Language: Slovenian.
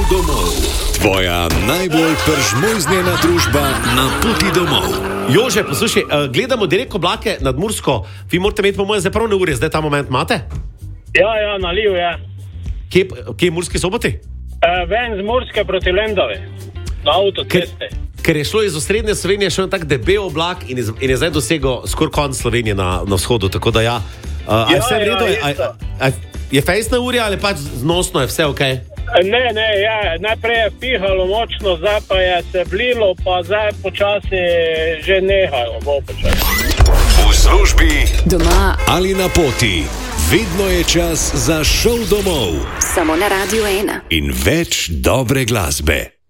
domov. Tvoja najbolj peržmojznjena družba na poti domov. Jože, poslušaj, gledamo direkt oblake nad Mursko. Vi morate imeti po mojem zdaj pravne ure, zdaj ta moment imate? Ja, naliv je. Kje je Murski Soboti? Ven z Murske proti Lendavi, na avtoceste. Ker je šlo iz osrednje Slovenije še en tak debel oblak in je zdaj dosegel skoraj konc Slovenije na vzhodu, tako da ja. Je vse v redu? Je fejsna ura ali pač znosno, je vse okej? Ne, najprej je pihalo močno, zdaj pa je se blilo, pa zdaj počasi že nehajo. V službi, doma ali na poti, vedno je čas za šov domov. Samo na Radio 1. In več dobre glasbe.